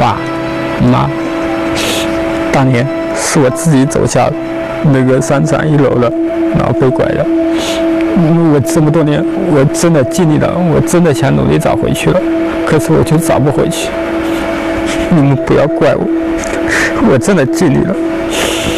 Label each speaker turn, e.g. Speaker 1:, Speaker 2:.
Speaker 1: 爸妈，当年是我自己走下那个商场1楼了，然后被拐的。我这么多年，我真的尽力了，我真的想努力找回去了，可是我就找不回去。你们不要怪我，我真的尽力了。